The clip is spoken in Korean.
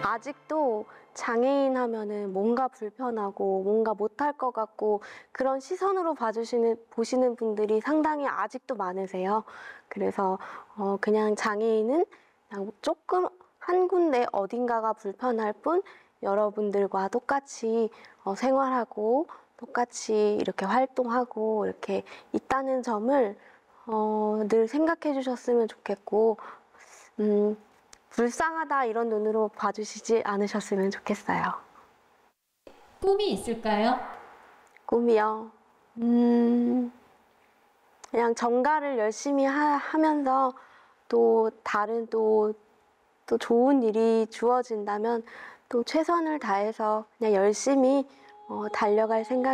아직도 장애인 하면은 뭔가 불편하고 뭔가 못할 것 같고 그런 시선으로 보시는 분들이 상당히 아직도 많으세요. 그래서 그냥 장애인은 그냥 조금 한 군데 어딘가가 불편할 뿐 여러분들과 똑같이 생활하고 똑같이 이렇게 활동하고 이렇게 있다는 점을 늘 생각해 주셨으면 좋겠고 불쌍하다 이런 눈으로 봐주시지 않으셨으면 좋겠어요. 꿈이 있을까요? 꿈이요. 그냥 정가를 열심히 하면서 또 다른 또 좋은 일이 주어진다면 또 최선을 다해서 그냥 열심히 달려갈 생각